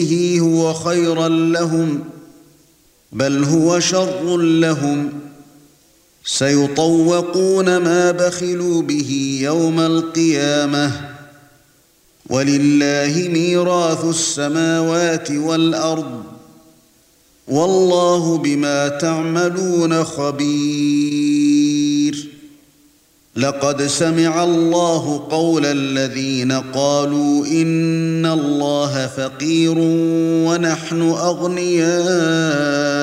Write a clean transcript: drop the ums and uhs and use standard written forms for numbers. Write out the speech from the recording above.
هو خيرا لهم بل هو شر لهم سيطوقون ما بخلوا به يوم القيامة ولله ميراث السماوات والأرض والله بما تعملون خبير لقد سمع الله قول الذين قالوا إن الله فقير ونحن أغنياء